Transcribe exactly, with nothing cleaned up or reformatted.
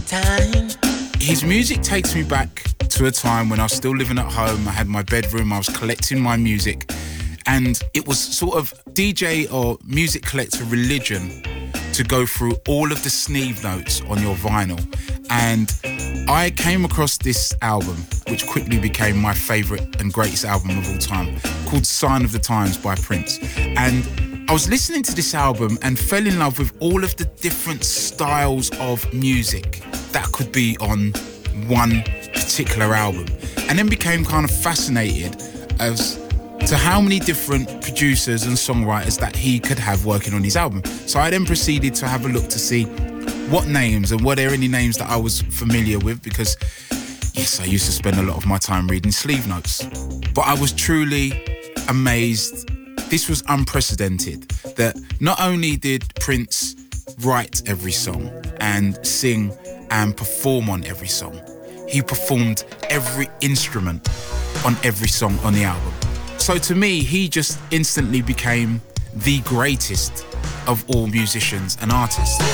time. His music takes me back to a time when I was still living at home. I had my bedroom, I was collecting my music, and it was sort of D J or music collector religion to go through all of the sleeve notes on your vinyl. And I came across this album, which quickly became my favourite and greatest album of all time, called Sign of the Times by Prince. And I was listening to this album and fell in love with all of the different styles of music that could be on one particular album, and then became kind of fascinated as to how many different producers and songwriters that he could have working on his album. So I then proceeded to have a look to see what names, and were there any names that I was familiar with, because yes, I used to spend a lot of my time reading sleeve notes. But I was truly amazed. This was unprecedented, that not only did Prince write every song and sing and perform on every song, he performed every instrument on every song on the album. So to me, he just instantly became the greatest of all musicians and artists.